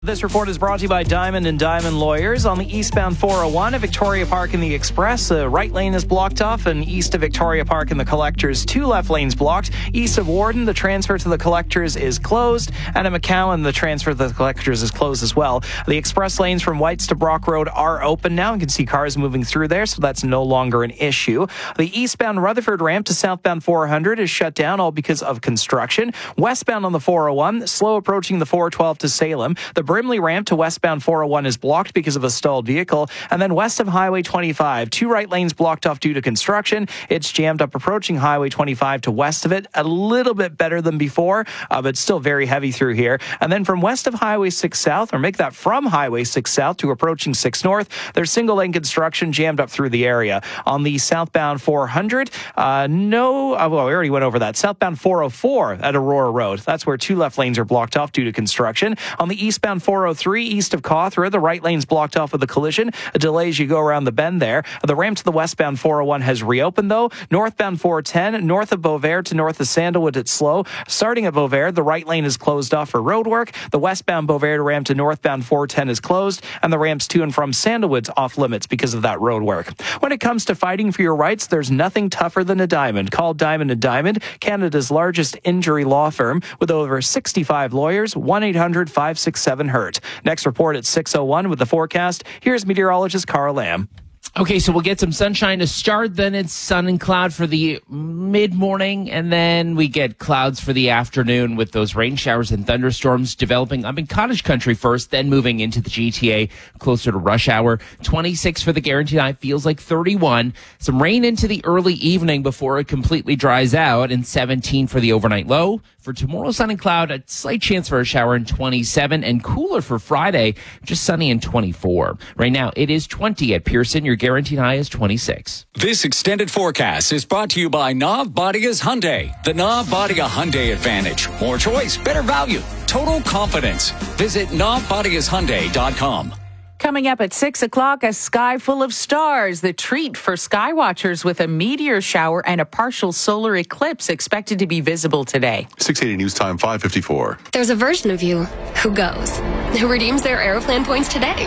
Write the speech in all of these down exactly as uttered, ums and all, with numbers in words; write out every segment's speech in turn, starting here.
This report is brought to you by Diamond and Diamond Lawyers. On the eastbound four oh one at Victoria Park in the Express, the right lane is blocked off, and east of Victoria Park in the Collectors, two left lanes blocked. East of Warden, the transfer to the Collectors is closed, and at McCowan, the transfer to the Collectors is closed as well. The express lanes from Whites to Brock Road are open now. You can see cars moving through there, so that's no longer an issue. The eastbound Rutherford ramp to southbound four hundred is shut down, all because of construction. Westbound on the four oh one, slow approaching the four twelve to Salem. The Brimley ramp to westbound four oh one is blocked because of a stalled vehicle. And then west of Highway twenty-five, two right lanes blocked off due to construction. It's jammed up approaching Highway twenty-five to west of it. A little bit better than before, uh, but still very heavy through here. And then from west of Highway six South, or make that from Highway six South to approaching six North, there's single lane construction jammed up through the area. On the southbound four hundred, uh, no, uh, well, we already went over that. Southbound four oh four at Aurora Road. That's where two left lanes are blocked off due to construction. On the eastbound four oh three, east of Cawthra, the right lane's blocked off with a collision. A delay as you go around the bend there. The ramp to the westbound four oh one has reopened, though. Northbound four ten, north of Beauvert to north of Sandalwood, it's slow. Starting at Beauvert, the right lane is closed off for road work. The westbound Beauvert ramp to northbound four ten is closed, and the ramps to and from Sandalwood's off limits because of that road work. When it comes to fighting for your rights, there's nothing tougher than a diamond. Call Diamond and Diamond, Canada's largest injury law firm with over sixty-five lawyers. one eight hundred five six seven hurt. Next report at six oh one with the forecast. Here's meteorologist Carl Lamb. Okay, so we'll get some sunshine to start, then it's sun and cloud for the mid-morning, and then we get clouds for the afternoon with those rain showers and thunderstorms developing up in cottage country first, then moving into the G T A closer to rush hour. twenty-six for the guaranteed high, feels like thirty-one. Some rain into the early evening before it completely dries out, and seventeen for the overnight low. For tomorrow, sun and cloud, a slight chance for a shower in twenty-seven, and cooler for Friday, just sunny in twenty-four. Right now, it is twenty at Pearson. Your guaranteed high is twenty-six. This extended forecast is brought to you by Navbadia's Hyundai. The Navbadia Hyundai Advantage. More choice, better value, total confidence. Visit Navbadias Hyundai dot com. Coming up at six o'clock, a sky full of stars. The treat for sky watchers with a meteor shower and a partial solar eclipse expected to be visible today. six eighty News Time, five fifty-four. There's a version of you who goes, who redeems their Aeroplan points today.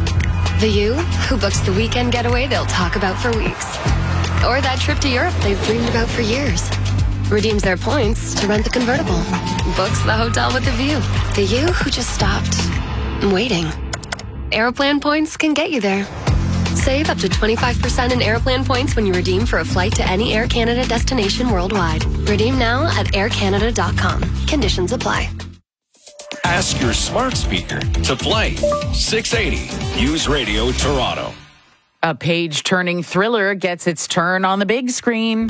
The you who books the weekend getaway they'll talk about for weeks. Or that trip to Europe they've dreamed about for years. Redeems their points to rent the convertible. Books the hotel with the view. The you who just stopped waiting. Aeroplan points can get you there. Save up to twenty-five percent in Aeroplan points when you redeem for a flight to any Air Canada destination worldwide. Redeem now at air canada dot com. Conditions apply. Ask your smart speaker to play six eighty News Radio Toronto. A page-turning thriller gets its turn on the big screen.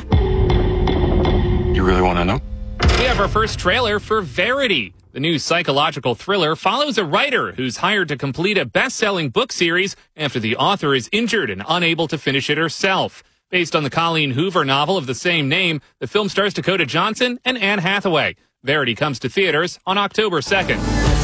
You really want to know? We have our first trailer for Verity. The new psychological thriller follows a writer who's hired to complete a best-selling book series after the author is injured and unable to finish it herself. Based on the Colleen Hoover novel of the same name, the film stars Dakota Johnson and Anne Hathaway. Verity comes to theaters on October second.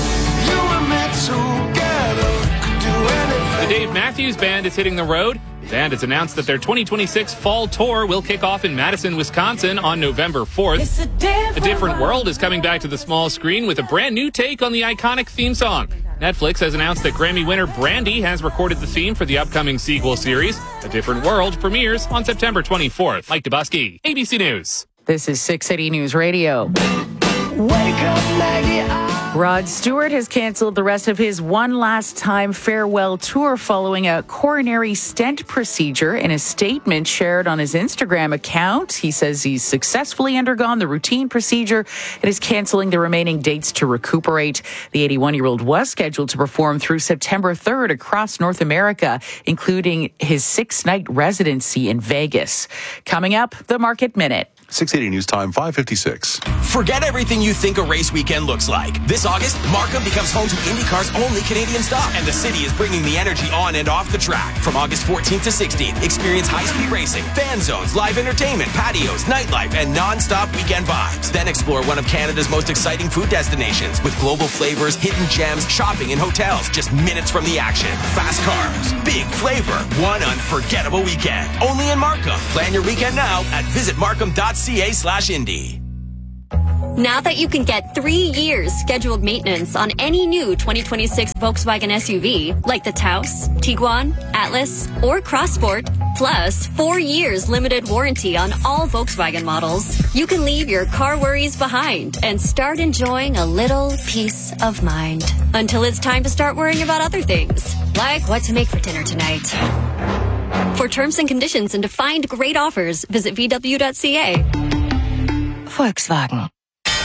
The Dave Matthews Band is hitting the road. The band has announced that their twenty twenty-six fall tour will kick off in Madison, Wisconsin on November fourth. A different, a different World is coming back to the small screen with a brand new take on the iconic theme song. Netflix has announced that Grammy winner Brandy has recorded the theme for the upcoming sequel series. A Different World premieres on September twenty-fourth. Mike Dubusky, A B C News. This is six eighty News Radio. Wake up, Maggie. Rod Stewart has canceled the rest of his one last time farewell tour following a coronary stent procedure. In a statement shared on his Instagram account, he says he's successfully undergone the routine procedure and is canceling the remaining dates to recuperate. The eighty-one-year-old was scheduled to perform through September third across North America, including his six-night residency in Vegas. Coming up, the Market Minute. six eighty News Time, five fifty-six. Forget everything you think a race weekend looks like. This August, Markham becomes home to IndyCar's only Canadian stop, and the city is bringing the energy on and off the track. From August fourteenth to sixteenth, experience high-speed racing, fan zones, live entertainment, patios, nightlife, and non-stop weekend vibes. Then explore one of Canada's most exciting food destinations with global flavors, hidden gems, shopping, and hotels just minutes from the action. Fast cars, big flavor, one unforgettable weekend. Only in Markham. Plan your weekend now at visit markham dot c a slash indy. Now that you can get three years scheduled maintenance on any new twenty twenty-six Volkswagen S U V, like the Taos, Tiguan, Atlas, or Crossport, plus four years limited warranty on all Volkswagen models, you can leave your car worries behind and start enjoying a little peace of mind. Until it's time to start worrying about other things, like what to make for dinner tonight. For terms and conditions and to find great offers, visit v w dot c a. Volkswagen.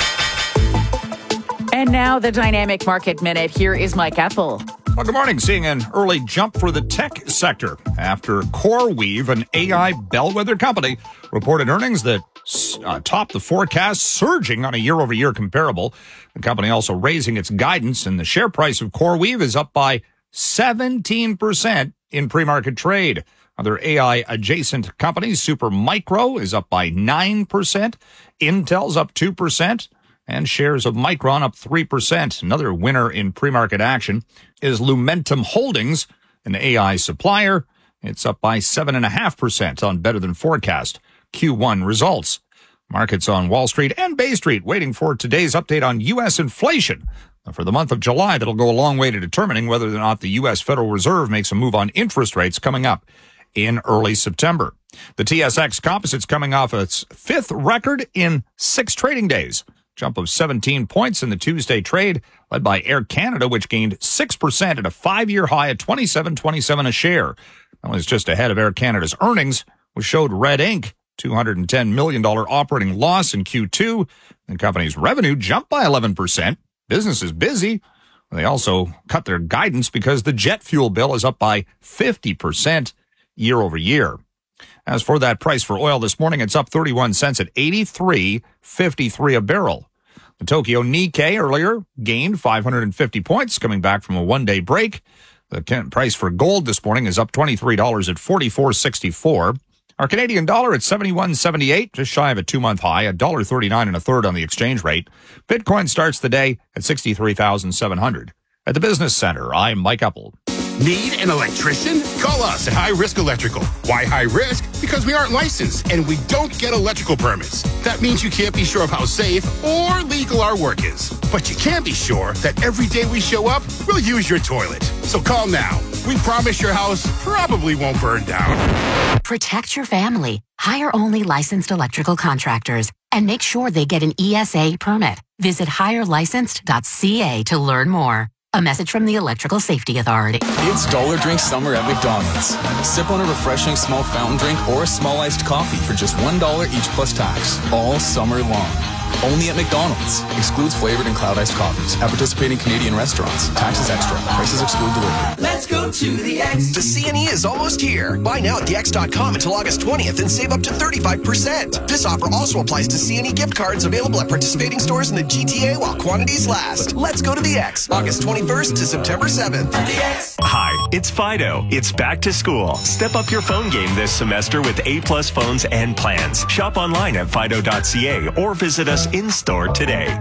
And now the Dynamic Market Minute. Here is Mike Ethel. Well, good morning. Seeing an early jump for the tech sector after CoreWeave, an A I bellwether company, reported earnings that uh, topped the forecast, surging on a year-over-year comparable. The company also raising its guidance, and the share price of CoreWeave is up by seventeen percent in pre-market trade. Other A I-adjacent companies, Supermicro is up by nine percent, Intel's up two percent, and shares of Micron up three percent. Another winner in pre-market action is Lumentum Holdings, an A I supplier. It's up by seven point five percent on better than forecast Q one results. Markets on Wall Street and Bay Street waiting for today's update on U S inflation for the month of July. That'll go a long way to determining whether or not the U S Federal Reserve makes a move on interest rates coming up in early September. The T S X Composite's coming off its fifth record in six trading days. Jump of seventeen points in the Tuesday trade, led by Air Canada, which gained six percent at a five-year high at twenty-seven twenty-seven a share. That was just ahead of Air Canada's earnings, which showed red ink, two hundred ten million dollars operating loss in Q two. The company's revenue jumped by eleven percent. Business is busy. They also cut their guidance because the jet fuel bill is up by fifty percent year over year. As for that price for oil this morning, it's up thirty-one cents at eighty-three fifty-three a barrel. The Tokyo Nikkei earlier gained five hundred fifty points coming back from a one-day break. The price for gold this morning is up twenty-three dollars at forty-four sixty-four. Our Canadian dollar at seventy-one seventy-eight, just shy of a two-month high, one dollar thirty-nine and a third on the exchange rate. Bitcoin starts the day at sixty-three thousand seven hundred. At the Business Center, I'm Mike Epple. Need an electrician? Call us at High Risk Electrical. Why high risk? Because we aren't licensed and we don't get electrical permits. That means you can't be sure of how safe or legal our work is. But you can be sure that every day we show up, we'll use your toilet. So call now. We promise your house probably won't burn down. Protect your family. Hire only licensed electrical contractors and make sure they get an E S A permit. Visit hire licensed dot c a to learn more. A message from the Electrical Safety Authority. It's Dollar Drink Summer at McDonald's. Sip on a refreshing small fountain drink or a small iced coffee for just one dollar each plus tax, all summer long. Only at McDonald's. Excludes flavored and cloud iced coffees. At participating Canadian restaurants. Taxes extra. Prices exclude delivery. Let's go to the X. The C N E is almost here. Buy now at the x dot com until August twentieth and save up to thirty-five percent. This offer also applies to C N E gift cards available at participating stores in the G T A while quantities last. Let's go to the X. August twenty-first to September seventh. The X. Hi, it's Fido. It's back to school. Step up your phone game this semester with A-plus phones and plans. Shop online at fido dot c a or visit us in-store today.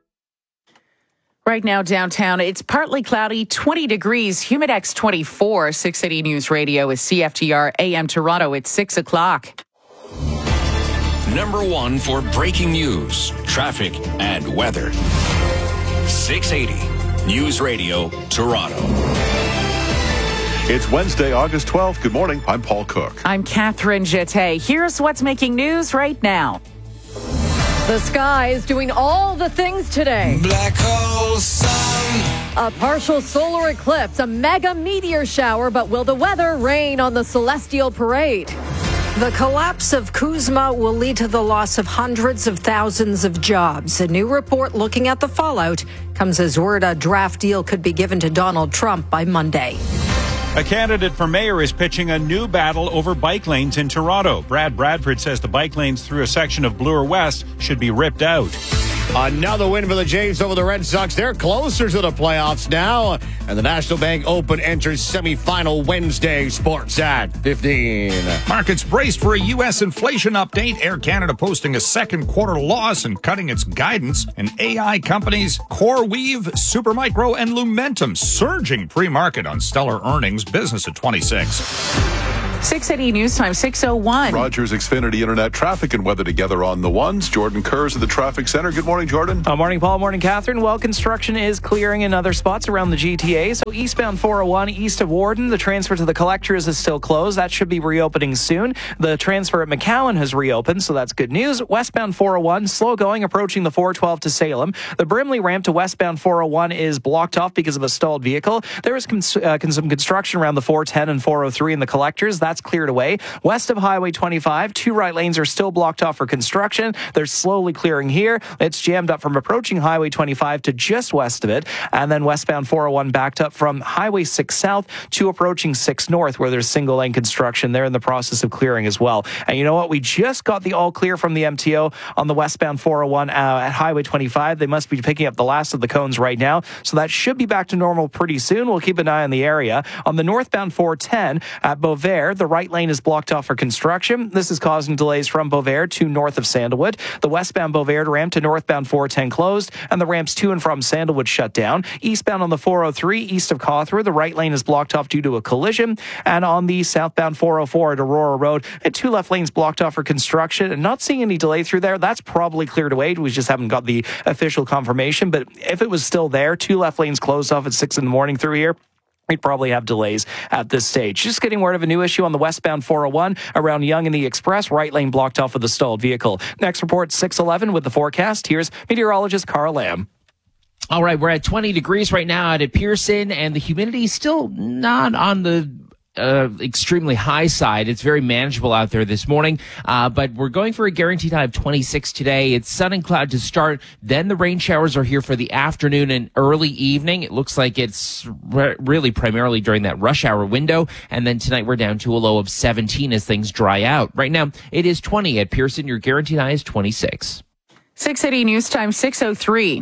Right now downtown, it's partly cloudy, twenty degrees, Humidex twenty-four. six eighty News Radio is C F T R A M Toronto. It's six o'clock. Number one for breaking news, traffic, and weather. six eighty News Radio Toronto. It's Wednesday, August twelfth. Good morning. I'm Paul Cook. I'm Catherine Jeté. Here's what's making news right now. The sky is doing all the things today. Black hole sun. A partial solar eclipse, a mega meteor shower, but will the weather rain on the celestial parade? The collapse of Kuzma will lead to the loss of hundreds of thousands of jobs. A new report looking at the fallout comes as word a draft deal could be given to Donald Trump by Monday. A candidate for mayor is pitching a new battle over bike lanes in Toronto. Brad Bradford says the bike lanes through a section of Bloor West should be ripped out. Another win for the Jays over the Red Sox. They're closer to the playoffs now. And the National Bank Open enters semifinal Wednesday. Sports at fifteen. Markets braced for a U S inflation update. Air Canada posting a second quarter loss and cutting its guidance. And A I companies CoreWeave, Supermicro, and Lumentum surging pre-market on stellar earnings. Business at twenty-six. six eighty News Time, six oh one. Rogers Xfinity Internet traffic and weather together on the ones. Jordan Kurz at the traffic center. Good morning, Jordan. Uh, morning, Paul. Morning, Catherine. Well, construction is clearing in other spots around the G T A. So eastbound four oh one, east of Warden, the transfer to the collectors is still closed. That should be reopening soon. The transfer at McCowan has reopened, so that's good news. Westbound four oh one, slow going, approaching the four twelve to Salem. The Brimley ramp to westbound four oh one is blocked off because of a stalled vehicle. There is cons- uh, some construction around the four ten and four oh three in the collectors. That's cleared away. West of Highway twenty-five, two right lanes are still blocked off for construction. They're slowly clearing here. It's jammed up from approaching Highway twenty-five to just west of it. And then westbound four oh one backed up from Highway six south to approaching six north, where there's single lane construction. They're in the process of clearing as well. And you know what? We just got the all clear from the M T O on the westbound four oh one uh, at Highway twenty-five. They must be picking up the last of the cones right now. So that should be back to normal pretty soon. We'll keep an eye on the area. On the northbound four ten at Beauvert, the right lane is blocked off for construction. This is causing delays from Beauvert to north of Sandalwood. The westbound Beauvert ramp to northbound four ten closed, and the ramps to and from Sandalwood shut down. Eastbound on the four oh three, east of Cawthra, the right lane is blocked off due to a collision. And on the southbound four oh four at Aurora Road, and two left lanes blocked off for construction. And not seeing any delay through there. That's probably cleared away. We just haven't got the official confirmation. But if it was still there, two left lanes closed off at six in the morning through here, we'd probably have delays at this stage. Just getting word of a new issue on the westbound four oh one around Yonge and the Express. Right lane blocked off with a stalled vehicle. Next report, six eleven with the forecast. Here's meteorologist Carl Lamb. All right, we're at twenty degrees right now out at Pearson, and the humidity is still not on the Uh, extremely high side. It's very manageable out there this morning, uh, but we're going for a guaranteed high of twenty-six today. It's sun and cloud to start. Then the rain showers are here for the afternoon and early evening. It looks like it's re- really primarily during that rush hour window. And then tonight we're down to a low of seventeen as things dry out. Right now it is twenty at Pearson. Your guaranteed high is twenty-six. six eighty News Time, six oh three.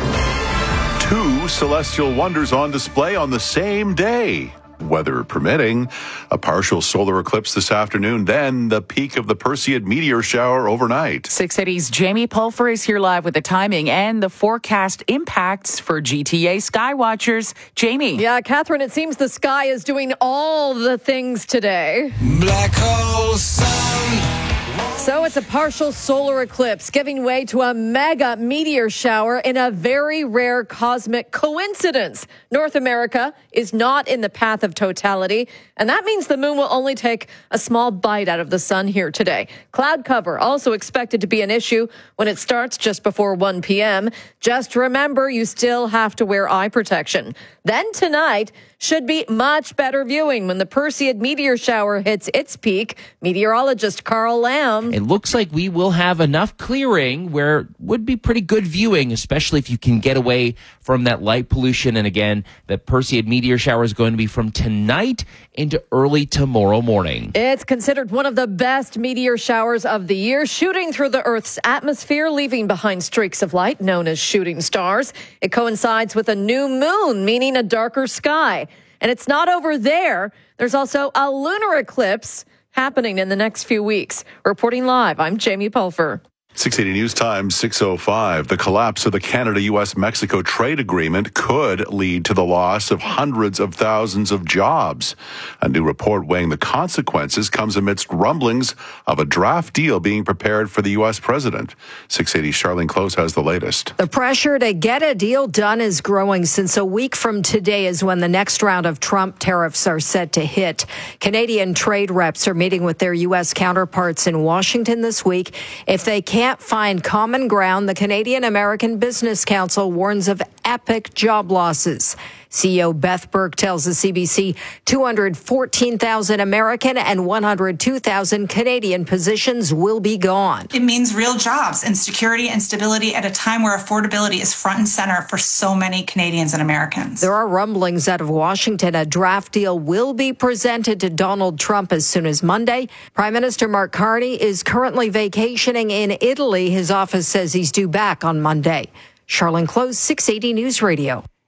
Two celestial wonders on display on the same day. Weather permitting, a partial solar eclipse this afternoon, then the peak of the Perseid meteor shower overnight. six eighty's Jamie Pulfer is here live with the timing and the forecast impacts for G T A Skywatchers. Jamie. Yeah, Catherine, it seems the sky is doing all the things today. Black hole sun. So it's a partial solar eclipse giving way to a mega meteor shower in a very rare cosmic coincidence. North America is not in the path of totality, and that means the moon will only take a small bite out of the sun here today. Cloud cover also expected to be an issue when it starts just before one p.m. Just remember, you still have to wear eye protection. Then tonight should be much better viewing when the Perseid meteor shower hits its peak. Meteorologist Carl Lamb. It looks like we will have enough clearing where it would be pretty good viewing, especially if you can get away from that light pollution. And again, the Perseid meteor shower is going to be from tonight into early tomorrow morning. It's considered one of the best meteor showers of the year, shooting through the Earth's atmosphere, leaving behind streaks of light known as shooting stars. It coincides with a new moon, meaning a darker sky. And it's not over there. There's also a lunar eclipse happening in the next few weeks. Reporting live, I'm Jamie Pulfer. six eighty News Time, six oh five. The collapse of the Canada-U S Mexico trade agreement could lead to the loss of hundreds of thousands of jobs. A new report weighing the consequences comes amidst rumblings of a draft deal being prepared for the U S president. six eighty Charlene Close has the latest. The pressure to get a deal done is growing since a week from today is when the next round of Trump tariffs are set to hit. Canadian trade reps are meeting with their U S counterparts in Washington this week. If they can't Can't find common ground, the Canadian American Business Council warns of epic job losses. C E O Beth Burke tells the C B C two hundred fourteen thousand American and one hundred two thousand Canadian positions will be gone. It means real jobs and security and stability at a time where affordability is front and center for so many Canadians and Americans. There are rumblings out of Washington. A draft deal will be presented to Donald Trump as soon as Monday. Prime Minister Mark Carney is currently vacationing in Italy. His office says he's due back on Monday. Charlene Close, six eighty News Radio.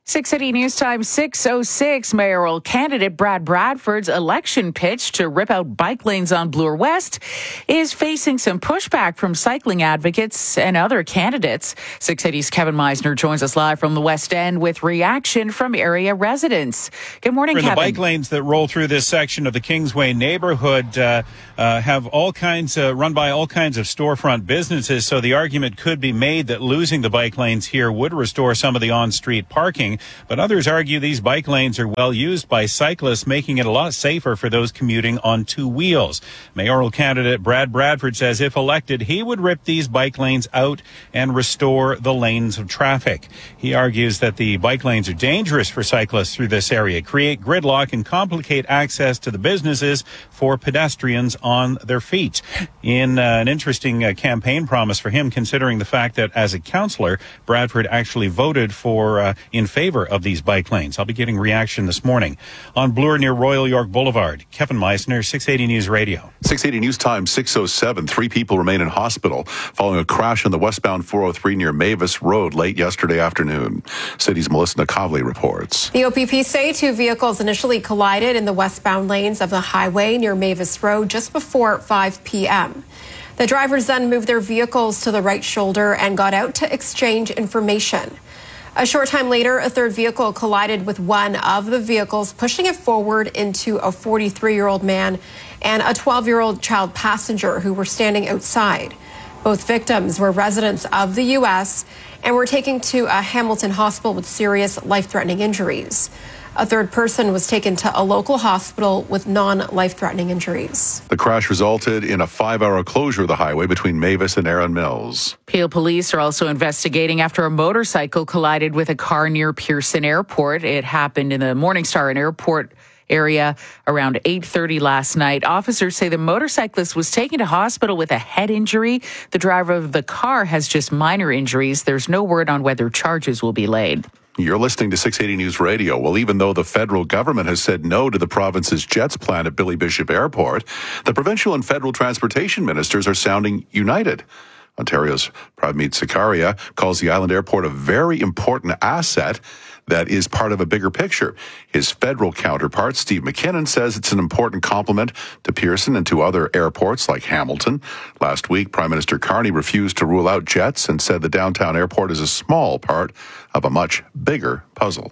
six eighty News Time, six oh six. Mayoral candidate Brad Bradford's election pitch to rip out bike lanes on Bloor West is facing some pushback from cycling advocates and other candidates. six eighty's Kevin Meisner joins us live from the West End with reaction from area residents. Good morning, For Kevin. The bike lanes that roll through this section of the Kingsway neighborhood uh, uh, have all kinds, uh, run by all kinds of storefront businesses, so the argument could be made that losing the bike lanes here would restore some of the on-street parking. But others argue these bike lanes are well used by cyclists, making it a lot safer for those commuting on two wheels. Mayoral candidate Brad Bradford says if elected, he would rip these bike lanes out and restore the lanes of traffic. He argues that the bike lanes are dangerous for cyclists through this area, create gridlock, and complicate access to the businesses for pedestrians on their feet. In uh, an interesting uh, campaign promise for him, considering the fact that as a councillor, Bradford actually voted for uh, in favor of these bike lanes. I'll be getting reaction this morning. On Bloor near Royal York Boulevard, Kevin Meisner, six eighty News Radio. six eighty News Time, six oh seven. Three people remain in hospital following a crash on the westbound four oh three near Mavis Road late yesterday afternoon. City's Melissa Nakavli reports. The O P P say two vehicles initially collided in the westbound lanes of the highway near Mavis Road just before five p.m. The drivers then moved their vehicles to the right shoulder and got out to exchange information. A short time later, a third vehicle collided with one of the vehicles, pushing it forward into a forty-three-year-old man and a twelve-year-old child passenger who were standing outside. Both victims were residents of the U S and were taken to a Hamilton hospital with serious life-threatening injuries. A third person was taken to a local hospital with non-life-threatening injuries. The crash resulted in a five-hour closure of the highway between Mavis and Erin Mills. Peel police are also investigating after a motorcycle collided with a car near Pearson Airport. It happened in the Morningstar and Airport area around eight thirty last night. Officers say the motorcyclist was taken to hospital with a head injury. The driver of the car has just minor injuries. There's no word on whether charges will be laid. You're listening to six eighty News Radio. Well, even though the federal government has said no to the province's JETS plan at Billy Bishop Airport, the provincial and federal transportation ministers are sounding united. Ontario's Pramit Sarkaria calls the island airport a very important asset that is part of a bigger picture. His federal counterpart, Steve McKinnon, says it's an important complement to Pearson and to other airports like Hamilton. Last week, Prime Minister Carney refused to rule out JETS and said the downtown airport is a small part of a much bigger puzzle.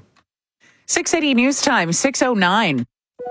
six eighty News Time, six oh nine.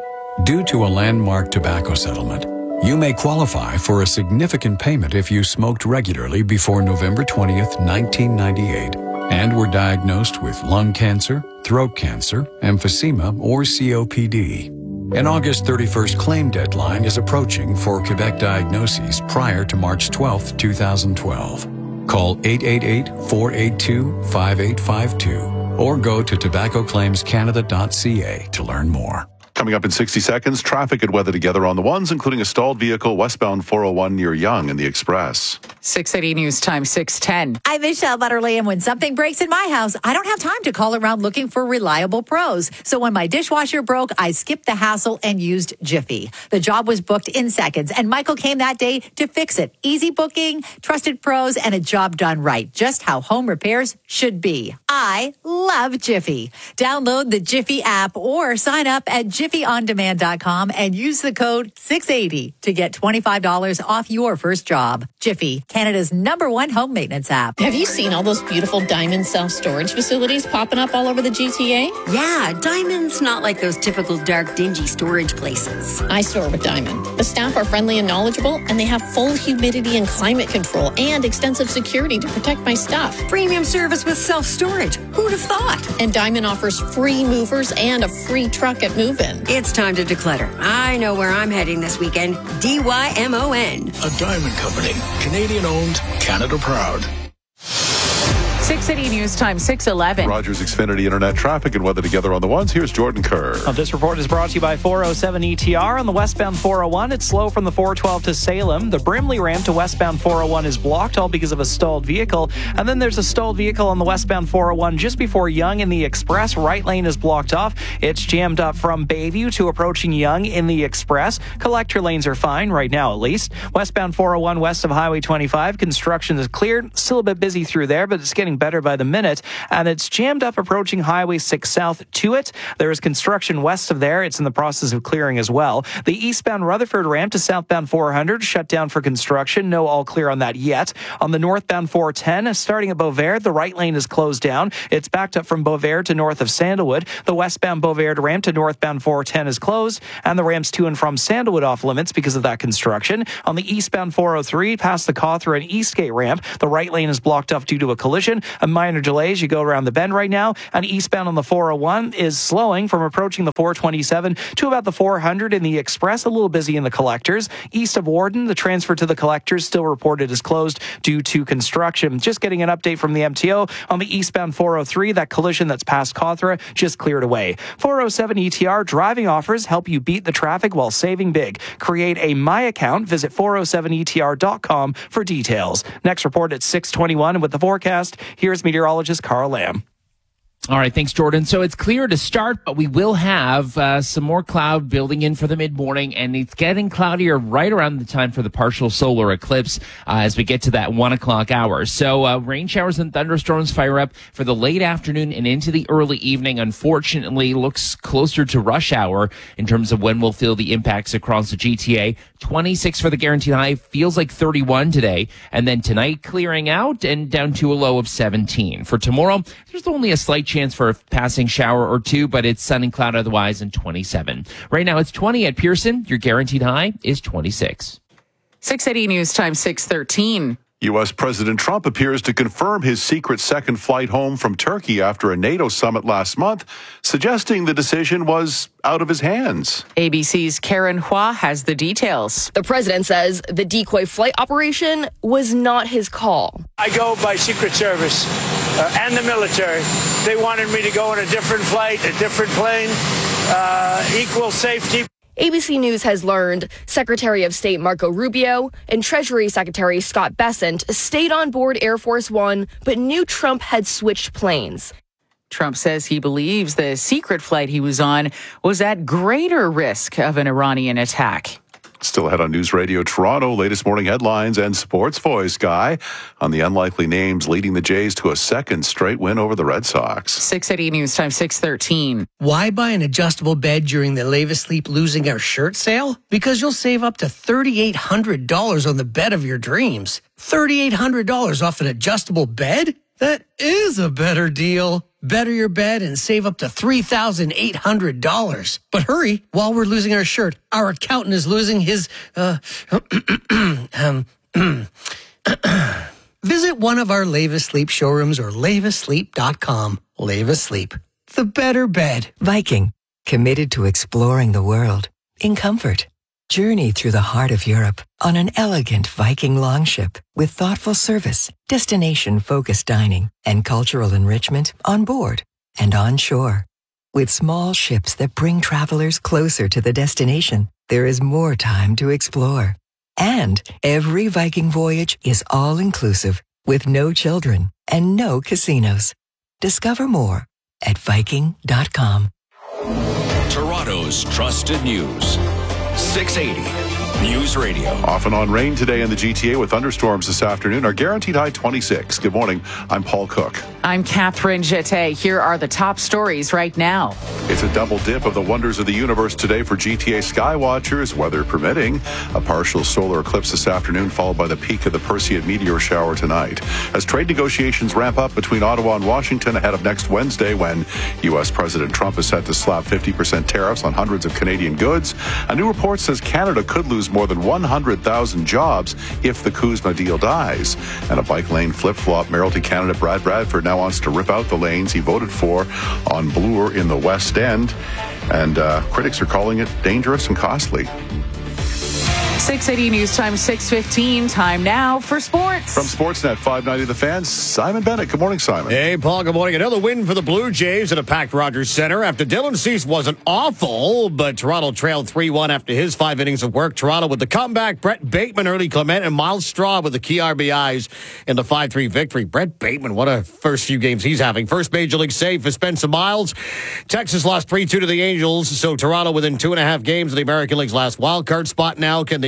Due to a landmark tobacco settlement, you may qualify for a significant payment if you smoked regularly before November twentieth, nineteen ninety-eight, and were diagnosed with lung cancer, throat cancer, emphysema, or C O P D. An August thirty-first claim deadline is approaching for Quebec diagnoses prior to March twelfth, twenty twelve. Call eight eight eight, four eight two, five eight five two or go to tobacco claims canada dot c a to learn more. Coming up in sixty seconds, traffic and weather together on the ones, including a stalled vehicle westbound four oh one near Yonge in the Express. six eighty News Time, six ten. I'm Michelle Butterly, and when something breaks in my house, I don't have time to call around looking for reliable pros. So when my dishwasher broke, I skipped the hassle and used Jiffy. The job was booked in seconds, and Michael came that day to fix it. Easy booking, trusted pros, and a job done right. Just how home repairs should be. I love Jiffy. Download the Jiffy app or sign up at jiffy on demand dot com and use the code six eighty to get twenty-five dollars off your first job. Jiffy, Canada's number one home maintenance app. Have you seen all those beautiful Diamond self-storage facilities popping up all over the G T A? Yeah, Diamond's not like those typical dark, dingy storage places. I store with Diamond. The staff are friendly and knowledgeable, and they have full humidity and climate control and extensive security to protect my stuff. Premium service with self-storage. Who'd have thought? And Diamond offers free movers and a free truck at move-in. It's time to declutter. I know where I'm heading this weekend. D Y M O N. A Diamond Company. Canadian owned, Canada proud. six eighty News Time, six eleven. Rogers Xfinity Internet traffic and weather together on the ones. Here's Jordan Kerr. Uh, this report is brought to you by four oh seven E T R. On the westbound four oh one, it's slow from the four twelve to Salem. The Brimley ramp to westbound four oh one is blocked, all because of a stalled vehicle. And then there's a stalled vehicle on the westbound four oh one just before Yonge in the Express. Right lane is blocked off. It's jammed up from Bayview to approaching Yonge in the Express. Collector lanes are fine right now, at least. Westbound four oh one west of Highway twenty-five, construction is cleared. Still a bit busy through there, but it's getting getting better by the minute, and it's jammed up approaching Highway six South to it. There is construction west of there. It's in the process of clearing as well. The eastbound Rutherford ramp to southbound four hundred shut down for construction. No all clear on that yet. On the northbound four ten, starting at Beauvert, the right lane is closed down. It's backed up from Beauvert to north of Sandalwood. The westbound Beauvert ramp to northbound four ten is closed, and the ramps to and from Sandalwood off limits because of that construction. On the eastbound four oh three, past the Cawthra and Eastgate ramp, the right lane is blocked off due to a collision. A minor delay as you go around the bend right now, and eastbound on the four oh one is slowing from approaching the four twenty-seven to about the four hundred in the Express, a little busy in the Collectors. East of Warden, the transfer to the Collectors still reported is closed due to construction. Just getting an update from the M T O on the eastbound four oh three, that collision that's past Cawthra just cleared away. four oh seven E T R driving offers help you beat the traffic while saving big. Create a My Account. Visit four oh seven E T R dot com for details. Next report at six twenty-one, and with the forecast, here's meteorologist Carl Lamb. All right, thanks, Jordan. So it's clear to start, but we will have uh, some more cloud building in for the mid-morning, and it's getting cloudier right around the time for the partial solar eclipse uh, as we get to that one o'clock hour. So uh, rain showers and thunderstorms fire up for the late afternoon and into the early evening. Unfortunately, looks closer to rush hour in terms of when we'll feel the impacts across the G T A. twenty-six for the guaranteed high, feels like thirty-one today. And then tonight clearing out and down to a low of seventeen. For tomorrow, there's only a slight chance for a passing shower or two, but it's sun and cloud otherwise, and twenty-seven. Right now it's twenty at Pearson. Your guaranteed high is twenty-six. six eighty News Time, six thirteen. U S. President Trump appears to confirm his secret second flight home from Turkey after a NATO summit last month, suggesting the decision was out of his hands. A B C's Karen Hua has the details. The president says the decoy flight operation was not his call. I go by Secret Service uh, and the military. They wanted me to go on a different flight, a different plane, uh, equal safety. A B C News has learned Secretary of State Marco Rubio and Treasury Secretary Scott Bessent stayed on board Air Force One, but knew Trump had switched planes. Trump says he believes the secret flight he was on was at greater risk of an Iranian attack. Still ahead on News Radio Toronto, latest morning headlines and sports voice guy on the unlikely names leading the Jays to a second straight win over the Red Sox. six eighty News Time, six thirteen. Why buy an adjustable bed during the Levis Sleep Losing Our Shirt sale? Because you'll save up to three thousand eight hundred dollars on the bed of your dreams. three thousand eight hundred dollars off an adjustable bed? That is a better deal. Better your bed and save up to three thousand eight hundred dollars. But hurry, while we're losing our shirt, our accountant is losing his, uh, um, visit one of our Levis Sleep showrooms or levis sleep dot com. Levis Sleep, the better bed. Viking, committed to exploring the world in comfort. Journey through the heart of Europe on an elegant Viking longship with thoughtful service, destination-focused dining, and cultural enrichment on board and on shore. With small ships that bring travelers closer to the destination, there is more time to explore. And every Viking voyage is all-inclusive with no children and no casinos. Discover more at viking dot com. Toronto's trusted news. six eighty News Radio. Off and on rain today in the G T A with thunderstorms this afternoon. Our guaranteed high twenty-six. Good morning. I'm Paul Cook. I'm Catherine Jete. Here are the top stories right now. It's a double dip of the wonders of the universe today for G T A skywatchers, weather permitting. A partial solar eclipse this afternoon, followed by the peak of the Perseid meteor shower tonight. As trade negotiations ramp up between Ottawa and Washington ahead of next Wednesday, when U S. President Trump is set to slap fifty percent tariffs on hundreds of Canadian goods, a new report says Canada could lose more than one hundred thousand jobs if the CUSMA deal dies. And a bike lane flip-flop, Mayoralty candidate Brad Bradford now wants to rip out the lanes he voted for on Bloor in the West End. And uh, critics are calling it dangerous and costly. six eighty News Time, six fifteen. Time now for sports. From Sportsnet five ninety The Fan, Simon Bennett. Good morning, Simon. Hey, Paul. Good morning. Another win for the Blue Jays at a packed Rogers Center after Dylan Cease wasn't awful, but Toronto trailed three one after his five innings of work. Toronto with the comeback. Brett Bateman, Early Clement, and Miles Straw with the key R B Is in the five three victory. Brett Bateman, what a first few games he's having. First Major League save for Spencer Miles. Texas lost three two to the Angels, so Toronto within two and a half games of the American League's last wild card spot now. Can they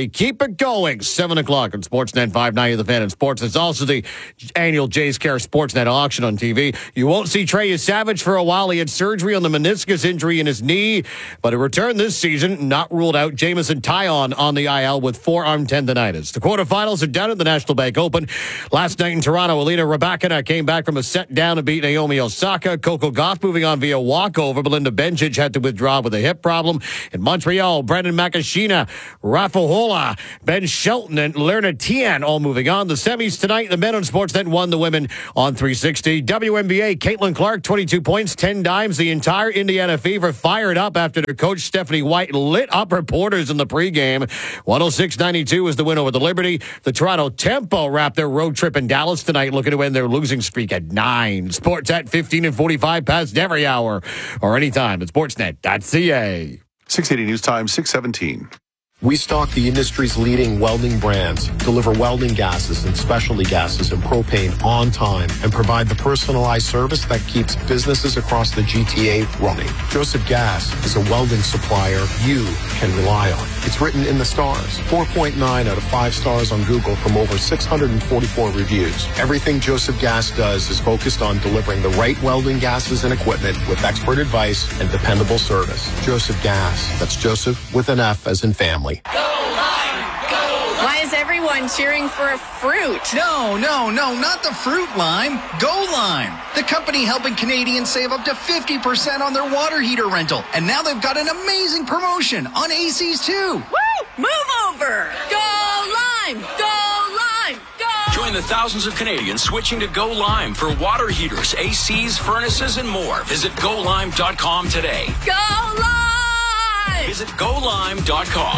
they keep it going. seven o'clock on Sportsnet five ninety, The Fan and Sports. It's also the annual Jays Care Sportsnet auction on T V. You won't see Trey Savage for a while. He had surgery on the meniscus injury in his knee, but a return this season, not ruled out. Jamison Tyon on the I L with forearm tendonitis. The quarterfinals are done at the National Bank Open. Last night in Toronto, Alina Rybakina came back from a set down and beat Naomi Osaka. Coco Gauff moving on via walkover. Belinda Bencic had to withdraw with a hip problem. In Montreal, Brendan Makashina, Rafa Hola, Ben Shelton, and Lerna Tian all moving on. The semis tonight, the men on Sportsnet won, the women on three sixty. W N B A, Caitlin Clark, twenty-two points, ten dimes. The entire Indiana Fever fired up after their coach Stephanie White lit up reporters in the pregame. one oh six ninety-two was the win over the Liberty. The Toronto Tempo wrapped their road trip in Dallas tonight, looking to end their losing streak at nine. Sports at fifteen and forty-five past every hour or anytime at sportsnet dot c a. six eighty News Time, six seventeen. We stock the industry's leading welding brands, deliver welding gases and specialty gases and propane on time, and provide the personalized service that keeps businesses across the G T A running. Joseph Gas is a welding supplier you can rely on. It's written in the stars. four point nine out of five stars on Google from over six hundred forty-four reviews. Everything Joseph Gas does is focused on delivering the right welding gases and equipment with expert advice and dependable service. Joseph Gas. That's Joseph with an F as in family. Go Lime! Go! Why is everyone cheering for a fruit? No, no, no, not the fruit lime. Go Lime, the company helping Canadians save up to fifty percent on their water heater rental. And now they've got an amazing promotion on A Cs too. Woo! Move over! Go Lime! Go Lime! Go! Join the thousands of Canadians switching to Go Lime for water heaters, A Cs, furnaces, and more. Visit go lime dot com today. Go Lime! Visit go lime dot com.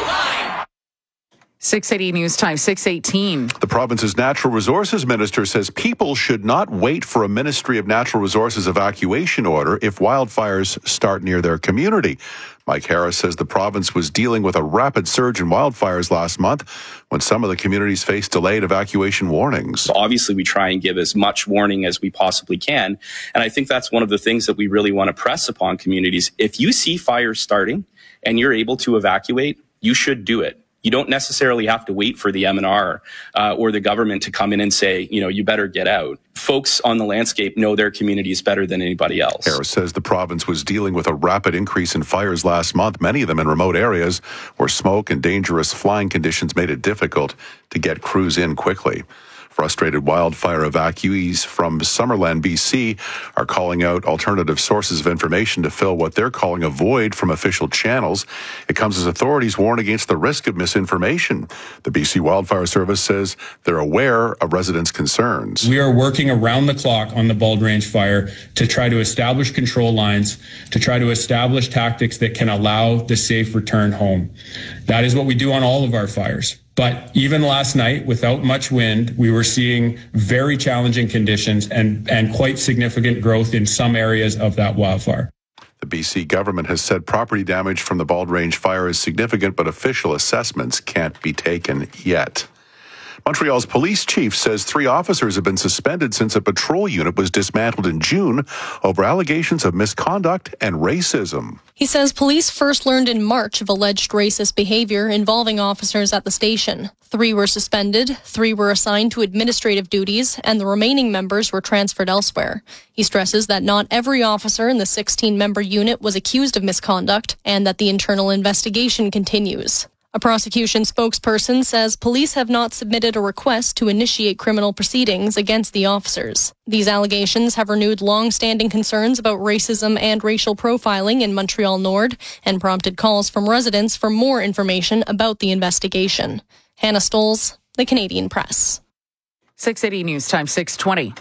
six eighty News Time, six eighteen. The province's Natural Resources Minister says people should not wait for a Ministry of Natural Resources evacuation order if wildfires start near their community. Mike Harris says the province was dealing with a rapid surge in wildfires last month when some of the communities faced delayed evacuation warnings. So obviously, we try and give as much warning as we possibly can. And I think that's one of the things that we really want to press upon communities. If you see fires starting and you're able to evacuate, you should do it. You don't necessarily have to wait for the M N R uh, or the government to come in and say, you know, you better get out. Folks on the landscape know their communities better than anybody else. Harris says the province was dealing with a rapid increase in fires last month, many of them in remote areas where smoke and dangerous flying conditions made it difficult to get crews in quickly. Frustrated wildfire evacuees from Summerland, B C are calling out alternative sources of information to fill what they're calling a void from official channels. It comes as authorities warn against the risk of misinformation. The B C Wildfire Service says they're aware of residents' concerns. We are working around the clock on the Bald Range fire to try to establish control lines, to try to establish tactics that can allow the safe return home. That is what we do on all of our fires. But even last night, without much wind, we were seeing very challenging conditions and, and quite significant growth in some areas of that wildfire. The B C government has said property damage from the Bald Range fire is significant, but official assessments can't be taken yet. Montreal's police chief says three officers have been suspended since a patrol unit was dismantled in June over allegations of misconduct and racism. He says police first learned in March of alleged racist behavior involving officers at the station. Three were suspended, three were assigned to administrative duties, and the remaining members were transferred elsewhere. He stresses that not every officer in the sixteen-member unit was accused of misconduct and that the internal investigation continues. A prosecution spokesperson says police have not submitted a request to initiate criminal proceedings against the officers. These allegations have renewed long-standing concerns about racism and racial profiling in Montreal Nord and prompted calls from residents for more information about the investigation. Hannah Stoles, The Canadian Press. six eighty News Time, six twenty.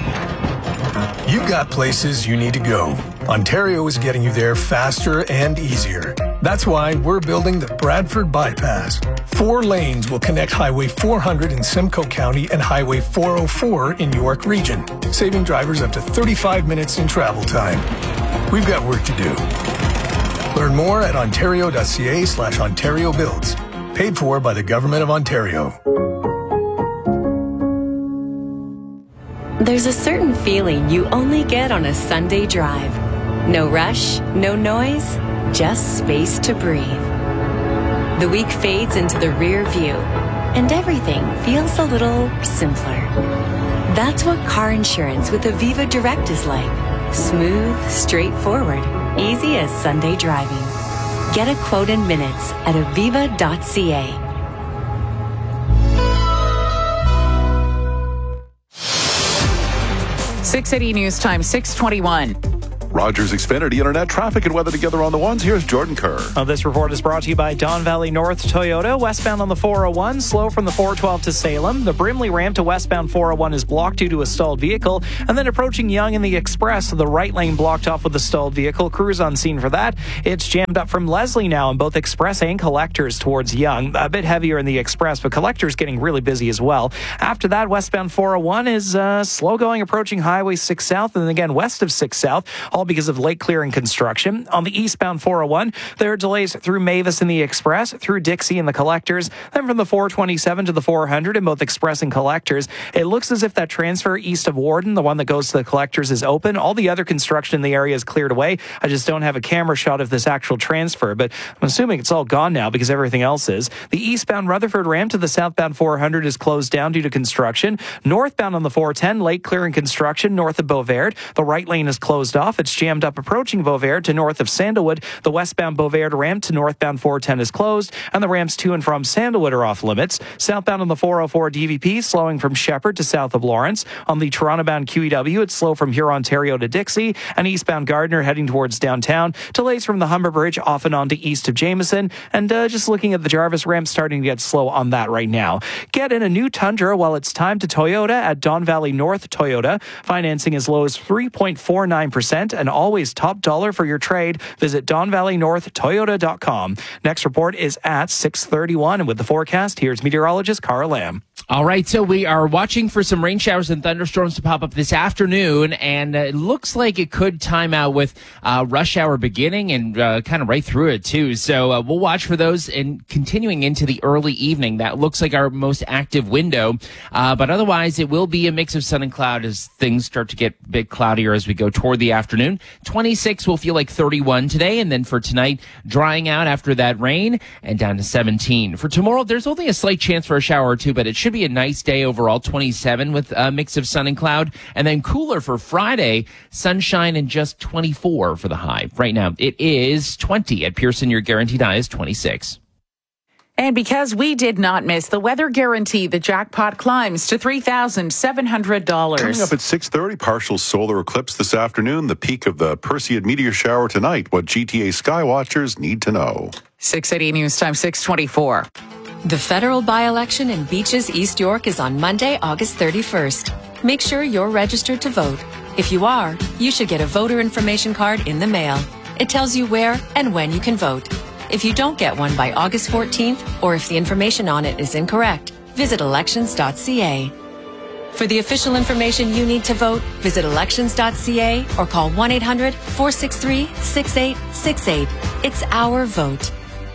You've got places you need to go. Ontario is getting you there faster and easier. That's why we're building the Bradford Bypass. Four lanes will connect Highway four hundred in Simcoe County and Highway four oh four in York Region, saving drivers up to thirty-five minutes in travel time. We've got work to do. Learn more at ontario.ca slash Ontario Builds. Paid for by the Government of Ontario. There's a certain feeling you only get on a Sunday drive. No rush, no noise, just space to breathe. The week fades into the rear view, and everything feels a little simpler. That's what car insurance with Aviva Direct is like. Smooth, straightforward, easy as Sunday driving. Get a quote in minutes at aviva dot c a. six eighty News Time, six twenty-one. Rogers Xfinity Internet traffic and weather together on the ones. Here's Jordan Kerr. Uh, this report is brought to you by Don Valley North Toyota. Westbound on the four oh one, slow from the four twelve to Salem. The Brimley ramp to westbound four oh one is blocked due to a stalled vehicle. And then approaching Yonge in the Express, the right lane blocked off with a stalled vehicle. Crews on scene for that. It's jammed up from Leslie now in both Express and Collectors towards Yonge. A bit heavier in the Express, but Collectors getting really busy as well. After that, westbound four oh one is uh, slow going approaching Highway six South and then again west of six South, all because of lake clearing construction. On the eastbound four oh one, there are delays through Mavis in the Express, through Dixie in the Collectors, then from the four twenty-seven to the four hundred in both Express and Collectors. It looks as if that transfer east of Warden, the one that goes to the Collectors, is open. All the other construction in the area is cleared away. I just don't have a camera shot of this actual transfer, but I'm assuming it's all gone now because everything else is. The eastbound Rutherford ramp to the southbound four hundred is closed down due to construction. Northbound on the four ten, lake clearing construction north of Beauvert. The right lane is closed off. It's jammed up approaching Beauvert to north of Sandalwood. The westbound Beauvert ramp to northbound four ten is closed, and the ramps to and from Sandalwood are off limits. Southbound on the four oh four D V P, slowing from Shepherd to south of Lawrence. On the Toronto-bound Q E W, it's slow from Huron, Ontario to Dixie, and eastbound Gardner heading towards downtown. Delays from the Humber Bridge off and on to east of Jameson, and uh, just looking at the Jarvis ramp, starting to get slow on that right now. Get in a new Tundra while it's time to Toyota at Don Valley North Toyota. Financing as low as three point four nine percent and always top dollar for your trade. Visit don valley north toyota dot com. Next report is at six thirty-one, and with the forecast, here's meteorologist Cara Lamb. All right, so we are watching for some rain showers and thunderstorms to pop up this afternoon, and uh, it looks like it could time out with uh, rush hour beginning and uh, kind of right through it, too. So uh, we'll watch for those and continuing into the early evening. That looks like our most active window, uh, but otherwise it will be a mix of sun and cloud as things start to get a bit cloudier as we go toward the afternoon. twenty-six will feel like thirty-one today, and then for tonight, drying out after that rain and down to seventeen. For tomorrow, there's only a slight chance for a shower or two, but it should be a nice day overall, twenty-seven with a mix of sun and cloud, and then cooler for Friday, sunshine and just twenty-four for the high. Right now, it is twenty at Pearson. Your guaranteed high is twenty-six. And because we did not miss the weather guarantee, the jackpot climbs to three thousand seven hundred dollars. Coming up at six thirty, partial solar eclipse this afternoon, the peak of the Perseid meteor shower tonight. What G T A sky watchers need to know. six eighty News Time, six twenty-four. The federal by-election in Beaches, East York is on Monday, August thirty-first. Make sure you're registered to vote. If you are, you should get a voter information card in the mail. It tells you where and when you can vote. If you don't get one by August fourteenth, or if the information on it is incorrect, visit elections dot c a. For the official information you need to vote, visit elections dot c a or call one eight hundred four six three six eight six eight. It's our vote.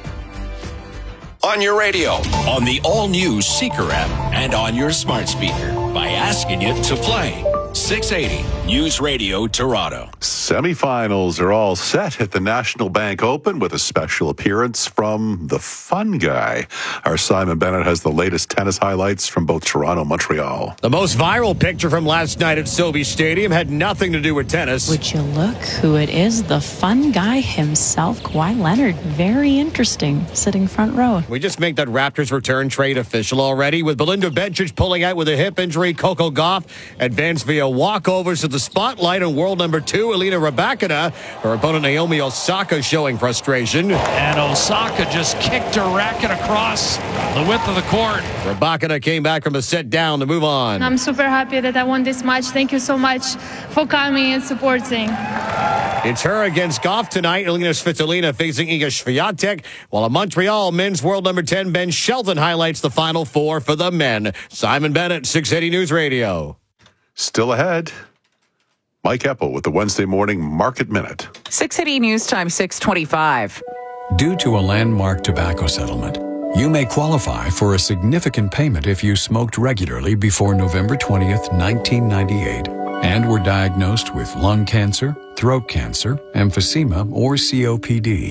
On your radio, on the all-new Seeker app, and on your smart speaker by asking it to play. six eighty News Radio Toronto. Semifinals are all set at the National Bank Open with a special appearance from the fun guy. Our Simon Bennett has the latest tennis highlights from both Toronto and Montreal. The most viral picture from last night at Sobeys Stadium had nothing to do with tennis. Would you look who it is? The fun guy himself, Kawhi Leonard. Very interesting, sitting front row. We just make that Raptors return trade official already, with Belinda Bencic pulling out with a hip injury. Coco Gauff advanced via walkovers to the spotlight, and world number two, Elena Rybakina. Her opponent, Naomi Osaka, showing frustration. And Osaka just kicked her racket across the width of the court. Rybakina came back from a set down to move on. I'm super happy that I won this match. Thank you so much for coming and supporting. It's her against Gauff tonight. Elena Svitolina facing Iga Swiatek. While in Montreal, men's world number ten, Ben Shelton, highlights the final four for the men. Simon Bennett, six eighty News Radio. Still ahead, Mike Eppel with the Wednesday Morning Market Minute. six eighty News Time, six twenty-five. Due to a landmark tobacco settlement, you may qualify for a significant payment if you smoked regularly before November twentieth, nineteen ninety-eight, and were diagnosed with lung cancer, throat cancer, emphysema, or C O P D.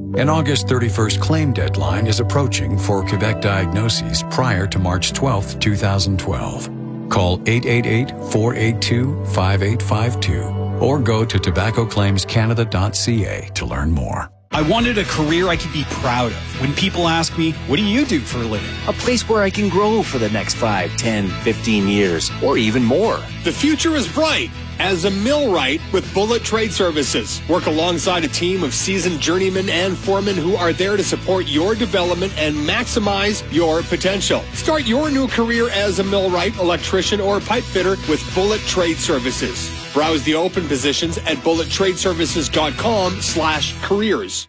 An August thirty-first claim deadline is approaching for Quebec diagnoses prior to March twelfth, twenty twelve. Call eight eight eight, four eight two, five eight five two or go to tobacco claims canada dot c a to learn more. I wanted a career I could be proud of. When people ask me, what do you do for a living? A place where I can grow for the next five, ten, fifteen years, or even more. The future is bright as a millwright with Bullet Trade Services. Work alongside a team of seasoned journeymen and foremen who are there to support your development and maximize your potential. Start your new career as a millwright, electrician, or pipe fitter with Bullet Trade Services. Browse the open positions at bullet trade services dot com slash careers.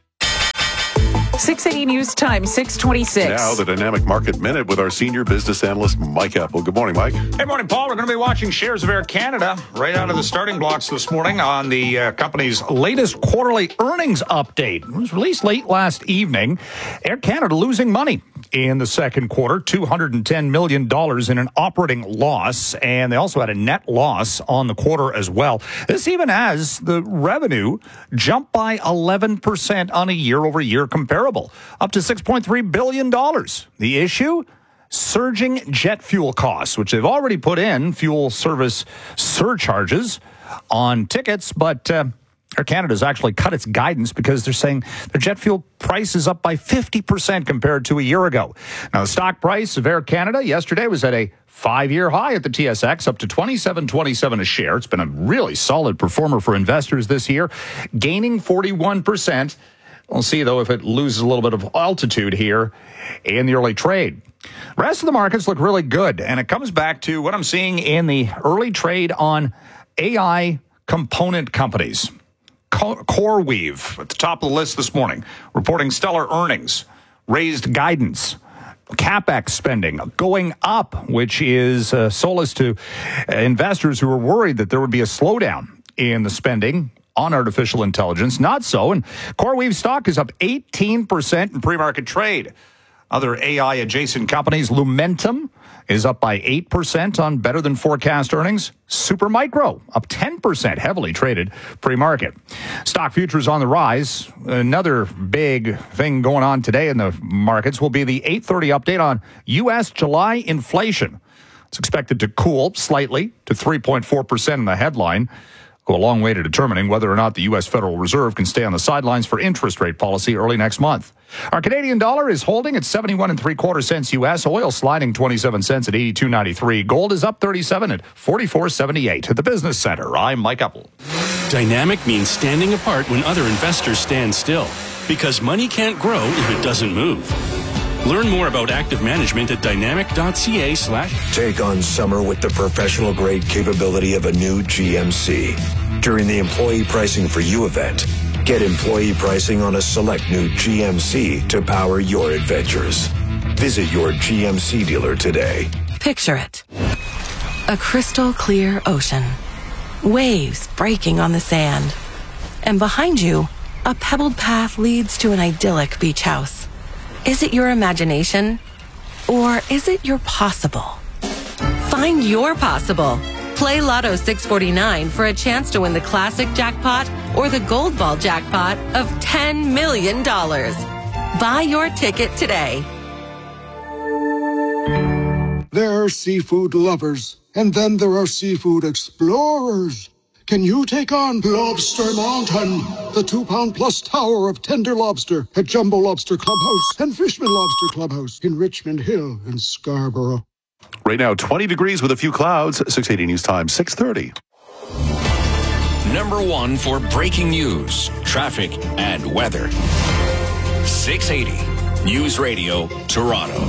six eighty News Time, six twenty-six. Now the Dynamic Market Minute with our senior business analyst, Mike Apple. Good morning, Mike. Hey, morning, Paul. We're going to be watching shares of Air Canada right out of the starting blocks this morning on the uh, company's latest quarterly earnings update. It was released late last evening. Air Canada losing money in the second quarter, two hundred ten million dollars in an operating loss, and they also had a net loss on the quarter as well. This even as the revenue jumped by eleven percent on a year-over-year comparable, up to six point three billion dollars. The issue? Surging jet fuel costs, which they've already put in fuel service surcharges on tickets, but uh, Air Canada's actually cut its guidance because they're saying the jet fuel price is up by fifty percent compared to a year ago. Now, the stock price of Air Canada yesterday was at a five-year high at the T S X, up to twenty-seven twenty-seven a share. It's been a really solid performer for investors this year, gaining forty-one percent. We'll see, though, if it loses a little bit of altitude here in the early trade. The rest of the markets look really good, and it comes back to what I'm seeing in the early trade on A I component companies. CoreWeave at the top of the list this morning, reporting stellar earnings, raised guidance, CapEx spending going up, which is uh, solace to investors who are worried that there would be a slowdown in the spending on artificial intelligence. Not so, and CoreWeave stock is up eighteen percent in pre-market trade. Other A I adjacent companies, Lumentum is up by eight percent on better than forecast earnings. Supermicro up ten percent, heavily traded pre-market. Stock futures on the rise. Another big thing going on today in the markets will be the eight thirty update on U S July inflation. It's expected to cool slightly to three point four percent in the headline. Go a long way to determining whether or not the U S Federal Reserve can stay on the sidelines for interest rate policy early next month. Our Canadian dollar is holding at seventy-one and three quarter cents U S. Oil sliding twenty-seven cents at eighty-two ninety-three. Gold is up thirty-seven at forty-four seventy-eight. At the Business Center, I'm Mike Apple. Dynamic means standing apart when other investors stand still, because money can't grow if it doesn't move. Learn more about active management at dynamic.ca slash. Take on summer with the professional grade capability of a new G M C. During the Employee Pricing for You event, get employee pricing on a select new G M C to power your adventures. Visit your G M C dealer today. Picture it. A crystal clear ocean. Waves breaking on the sand. And behind you, a pebbled path leads to an idyllic beach house. Is it your imagination? Or is it your possible? Find your possible. Play Lotto six forty-nine for a chance to win the classic jackpot or the gold ball jackpot of ten million dollars. Buy your ticket today. There are seafood lovers, and then there are seafood explorers. Can you take on Lobster Mountain, the two-pound plus tower of tender lobster at Jumbo Lobster Clubhouse and Fishman Lobster Clubhouse in Richmond Hill and Scarborough? Right now, twenty degrees with a few clouds. six eighty News Time, six thirty. Number one for breaking news, traffic, and weather. six eighty News Radio, Toronto.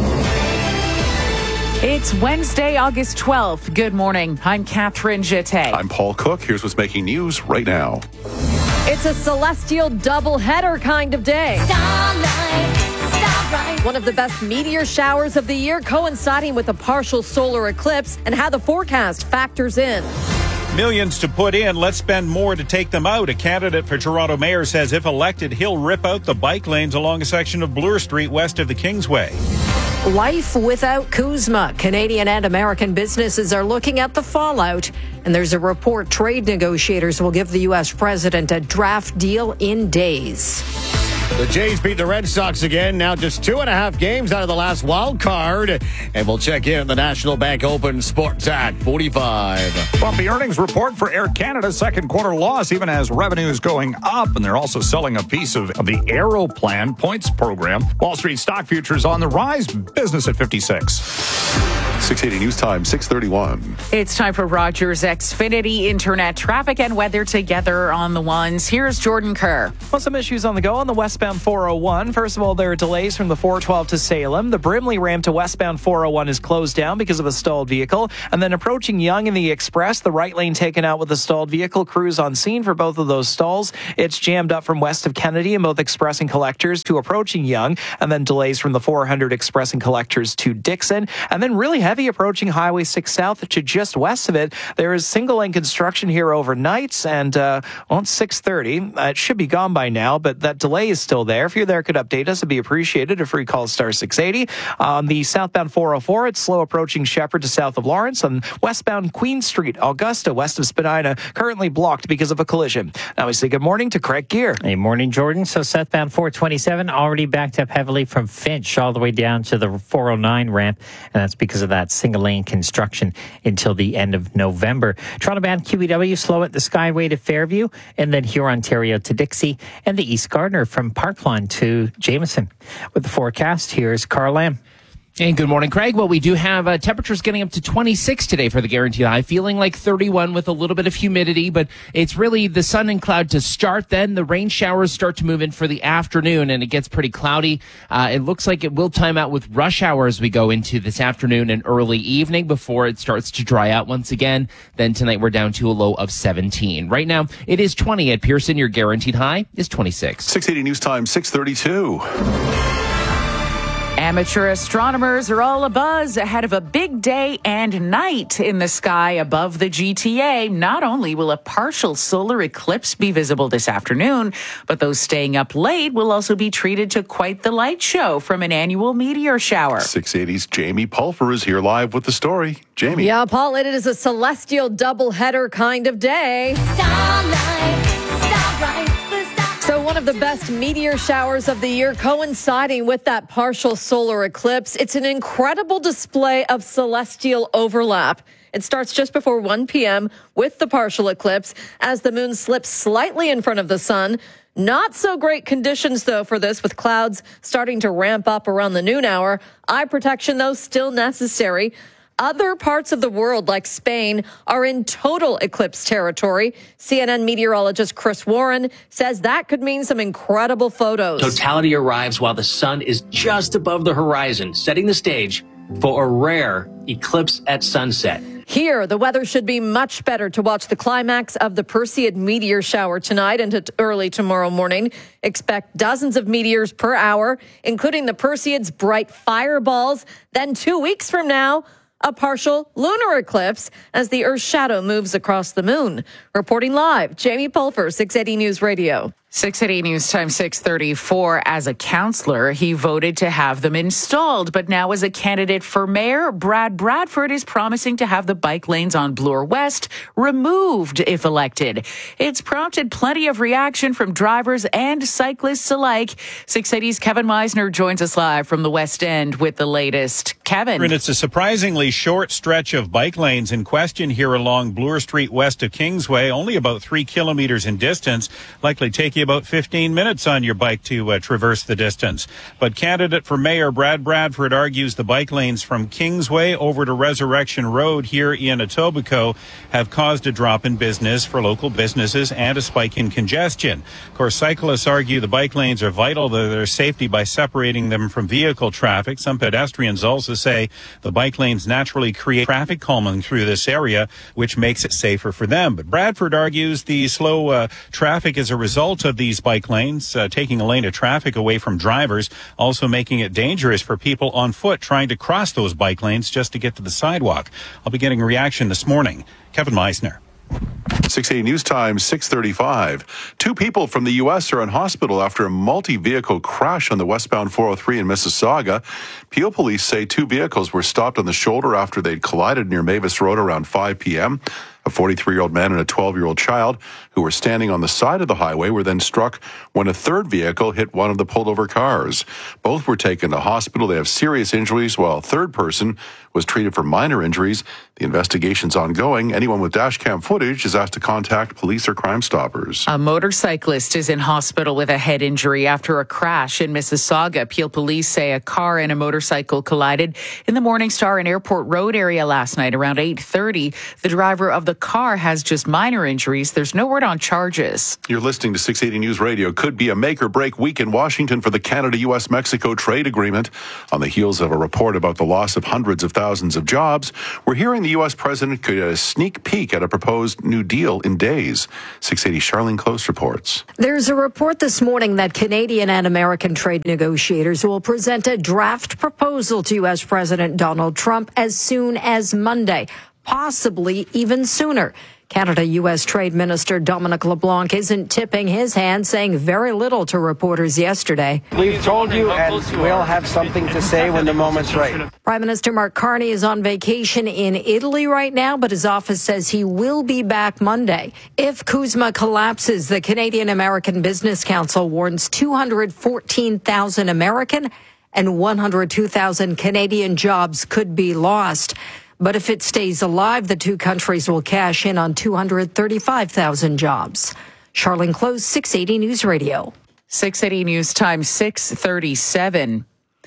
It's Wednesday, August twelfth. Good morning. I'm Catherine Jeté. I'm Paul Cook. Here's what's making news right now. It's a celestial doubleheader kind of day. Starlight, starlight. One of the best meteor showers of the year, coinciding with a partial solar eclipse, and how the forecast factors in. Millions to put in. Let's spend more to take them out. A candidate for Toronto mayor says if elected, he'll rip out the bike lanes along a section of Bloor Street west of the Kingsway. Life without CUSMA. Canadian and American businesses are looking at the fallout, and there's a report trade negotiators will give the U S president a draft deal in days. The Jays beat the Red Sox again, now just two and a half games out of the last wild card. And we'll check in the National Bank Open Sports at forty-five. Bumpy earnings report for Air Canada. Second quarter loss, even as revenue is going up. And they're also selling a piece of, of the Aeroplan points program. Wall Street stock futures on the rise. Business at fifty-six. six eighty News Time, six thirty-one. It's time for Rogers Xfinity Internet traffic and weather together on the ones. Here's Jordan Kerr. Well, some issues on the go on the westbound four oh one. First of all, there are delays from the four twelve to Salem. The Brimley ramp to westbound four oh one is closed down because of a stalled vehicle. And then approaching Yonge in the Express, the right lane taken out with a stalled vehicle. Crews on scene for both of those stalls. It's jammed up from west of Kennedy in both Express and Collectors to approaching Yonge. And then delays from the four hundred Express and Collectors to Dixon. And then really heavy approaching Highway six South to just west of it. There is single lane construction here overnight. And uh, well, it's six thirty. Uh, it should be gone by now, but that delay is still there. If you're there, could update us. It'd be appreciated. A free call star six eighty. On the southbound four oh four, it's slow approaching Shepherd to south of Lawrence. On westbound Queen Street, Augusta, west of Spadina, currently blocked because of a collision. Now we say good morning to Craig Gear. Hey, morning, Jordan. So southbound four twenty-seven already backed up heavily from Finch all the way down to the four oh nine ramp, and that's because of that single lane construction until the end of November. Toronto-bound Q E W slow at the Skyway to Fairview, and then Huron-Ontario to Dixie, and the East Gardiner from Parklawn to Jameson. With the forecast, here's Carl Lamb. And good morning, Craig. Well, we do have uh, temperatures getting up to twenty-six today for the guaranteed high, feeling like thirty-one with a little bit of humidity, but it's really the sun and cloud to start. Then the rain showers start to move in for the afternoon, and it gets pretty cloudy. Uh, it looks like it will time out with rush hour as we go into this afternoon and early evening before it starts to dry out once again. Then tonight we're down to a low of seventeen. Right now it is twenty at Pearson. Your guaranteed high is twenty-six. six eighty News Time, six thirty-two. Amateur astronomers are all abuzz ahead of a big day and night in the sky above the G T A. Not only will a partial solar eclipse be visible this afternoon, but those staying up late will also be treated to quite the light show from an annual meteor shower. six eighty's Jamie Pulfer is here live with the story. Jamie. Yeah, Paul, it is a celestial doubleheader kind of day. Starlight, starlight. So one of the best meteor showers of the year coinciding with that partial solar eclipse. It's an incredible display of celestial overlap. It starts just before one p.m. with the partial eclipse as the moon slips slightly in front of the sun. Not so great conditions, though, for this, with clouds starting to ramp up around the noon hour. Eye protection, though, still necessary. Other parts of the world, like Spain, are in total eclipse territory. C N N meteorologist Chris Warren says that could mean some incredible photos. Totality arrives while the sun is just above the horizon, setting the stage for a rare eclipse at sunset. Here, the weather should be much better to watch the climax of the Perseid meteor shower tonight and early tomorrow morning. Expect dozens of meteors per hour, including the Perseid's bright fireballs. Then two weeks from now, a partial lunar eclipse as the Earth's shadow moves across the moon. Reporting live, Jamie Pulfer, six eighty News Radio. six eighty News Time, six thirty-four. As a counselor, he voted to have them installed. But now as a candidate for mayor, Brad Bradford is promising to have the bike lanes on Bloor West removed if elected. It's prompted plenty of reaction from drivers and cyclists alike. six eighty's Kevin Meisner joins us live from the West End with the latest. Kevin. And it's a surprisingly short stretch of bike lanes in question here along Bloor Street west of Kingsway, only about three kilometers in distance, likely take you about fifteen minutes on your bike to uh, traverse the distance. But candidate for mayor Brad Bradford argues the bike lanes from Kingsway over to Resurrection Road here in Etobicoke have caused a drop in business for local businesses and a spike in congestion. Of course, cyclists argue the bike lanes are vital to their safety by separating them from vehicle traffic. Some pedestrians also say the bike lanes naturally create traffic calming through this area, which makes it safer for them. But Bradford argues the slow uh, traffic is a result of these bike lanes, uh, taking a lane of traffic away from drivers, also making it dangerous for people on foot trying to cross those bike lanes just to get to the sidewalk. I'll be getting a reaction this morning. Kevin Meisner. six eighty News Time, six thirty-five. Two people from the U S are in hospital after a multi-vehicle crash on the westbound four oh three in Mississauga. Peel police say two vehicles were stopped on the shoulder after they'd collided near Mavis Road around five p.m. A forty-three-year-old man and a twelve-year-old child who were standing on the side of the highway were then struck when a third vehicle hit one of the pulled-over cars. Both were taken to hospital. They have serious injuries, while a third person was treated for minor injuries. The investigation's ongoing. Anyone with dash cam footage is asked to contact police or Crime Stoppers. A motorcyclist is in hospital with a head injury after a crash in Mississauga. Peel police say a car and a motorcycle collided in the Morningstar and Airport Road area last night around eight thirty. The driver of the car has just minor injuries. There's no word on charges. You're listening to six eighty News Radio. Could be a make-or-break week in Washington for the Canada-U S Mexico trade agreement. On the heels of a report about the loss of hundreds of thousands of jobs, we're hearing the U S president could get a sneak peek at a proposed new deal in days. six eighty Charlene Close reports. There's a report this morning that Canadian and American trade negotiators will present a draft proposal to U S President Donald Trump as soon as Monday, possibly even sooner. Canada-U S Trade Minister Dominic LeBlanc isn't tipping his hand, saying very little to reporters yesterday. We've told you, and we'll have something to say when the moment's right. Prime Minister Mark Carney is on vacation in Italy right now, but his office says he will be back Monday. If CUSMA collapses, the Canadian-American Business Council warns two hundred fourteen thousand American and one hundred two thousand Canadian jobs could be lost. But if it stays alive, the two countries will cash in on two hundred thirty-five thousand jobs. Charlene Close, six eighty News Radio. six eighty News Time, six thirty-seven.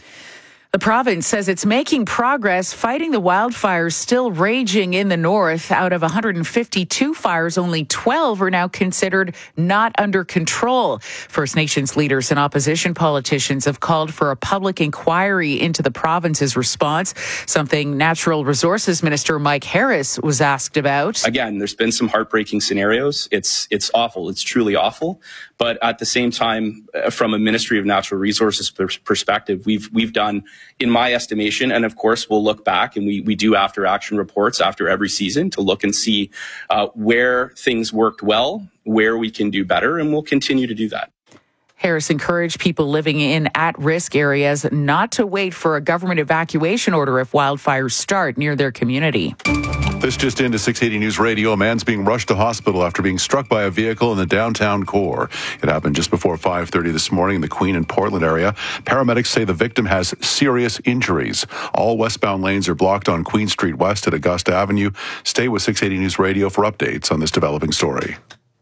The province says it's making progress fighting the wildfires still raging in the north. Out of one hundred fifty-two fires, only twelve are now considered not under control. First Nations leaders and opposition politicians have called for a public inquiry into the province's response, something Natural Resources Minister Mike Harris was asked about. Again, there's been some heartbreaking scenarios. It's it's awful. It's truly awful. But at the same time, uh, from a Ministry of Natural Resources pers- perspective, we've we've done, in my estimation, and of course we'll look back, and we, we do after action reports after every season to look and see uh, where things worked well, where we can do better, and we'll continue to do that. Harris encouraged people living in at-risk areas not to wait for a government evacuation order if wildfires start near their community. This just into six eighty News Radio. A man's being rushed to hospital after being struck by a vehicle in the downtown core. It happened just before five thirty this morning in the Queen and Portland area. Paramedics say the victim has serious injuries. All westbound lanes are blocked on Queen Street West at Augusta Avenue. Stay with six eighty News Radio for updates on this developing story.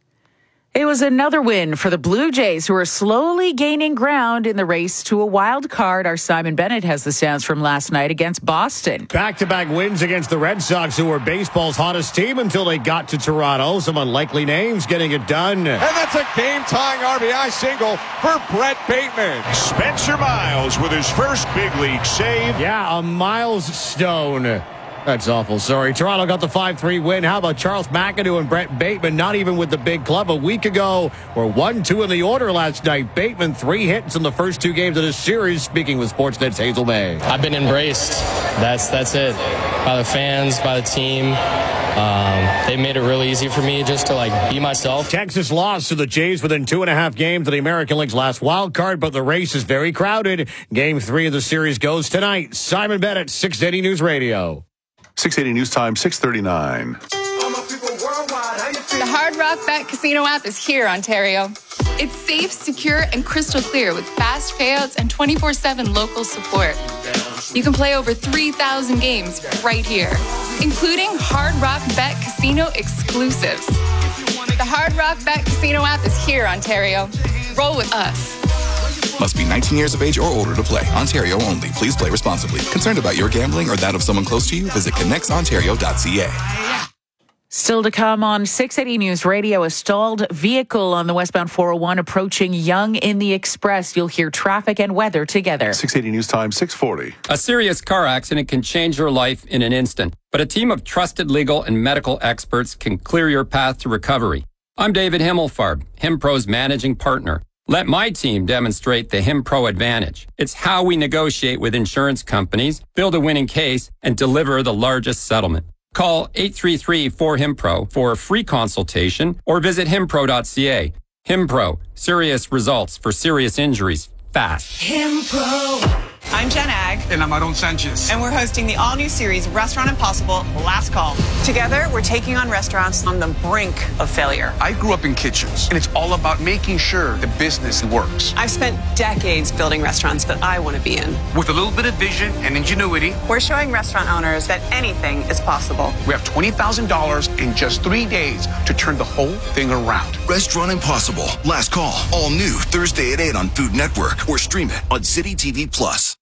It was another win for the Blue Jays, who are slowly gaining ground in the race to a wild card. Our Simon Bennett has the sounds from last night against Boston. Back-to-back wins against the Red Sox, who were baseball's hottest team until they got to Toronto. Some unlikely names getting it done. And that's a game-tying R B I single for Brett Bateman. Spencer Miles with his first big league save. Yeah, a milestone. That's awful. Sorry. Toronto got the five three win. How about Charles McAdoo and Brett Bateman? Not even with the big club a week ago. We're one two in the order last night. Bateman, three hits in the first two games of this series. Speaking with Sportsnet's Hazel May. I've been embraced. That's that's it. By the fans, by the team. Um, they made it really easy for me just to, like, be myself. Texas lost to the Jays within two and a half games of the American League's last wild card, but the race is very crowded. Game three of the series goes tonight. Simon Bennett, six eighty News Radio. six eighty News Time, six thirty-nine. The Hard Rock Bet Casino app is here, Ontario. It's safe, secure, and crystal clear with fast payouts and twenty-four seven local support. You can play over three thousand games right here, including Hard Rock Bet Casino exclusives. The Hard Rock Bet Casino app is here, Ontario. Roll with us. Must be nineteen years of age or older to play. Ontario only. Please play responsibly. Concerned about your gambling or that of someone close to you? Visit connects ontario dot c a. Still to come on six eighty News Radio, a stalled vehicle on the westbound four oh one approaching Yonge in the Express. You'll hear traffic and weather together. six eighty News Time, six forty. A serious car accident can change your life in an instant, but a team of trusted legal and medical experts can clear your path to recovery. I'm David Himmelfarb, HimPro's managing partner. Let my team demonstrate the HimPro advantage. It's how we negotiate with insurance companies, build a winning case, and deliver the largest settlement. Call eight three three, four, H I M P R O for a free consultation or visit himpro dot c a. HimPro, serious results for serious injuries, fast. HimPro. I'm Jen Ag. And I'm Aaron Sanchez. And we're hosting the all-new series, Restaurant Impossible, Last Call. Together, we're taking on restaurants on the brink of failure. I grew up in kitchens, and it's all about making sure the business works. I've spent decades building restaurants that I want to be in. With a little bit of vision and ingenuity, we're showing restaurant owners that anything is possible. We have twenty thousand dollars in just three days to turn the whole thing around. Restaurant Impossible, Last Call, all new Thursday at eight on Food Network or stream it on City T V Plus.